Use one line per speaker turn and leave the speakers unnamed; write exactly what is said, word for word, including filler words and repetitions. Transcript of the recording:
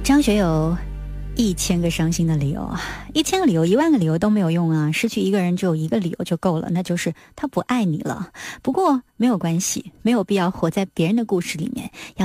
张学友一千个伤心的理由啊，一千个理由，一万个理由都没有用啊！失去一个人只有一个理由就够了，那就是他不爱你了。不过没有关系，没有必要活在别人的故事里面。要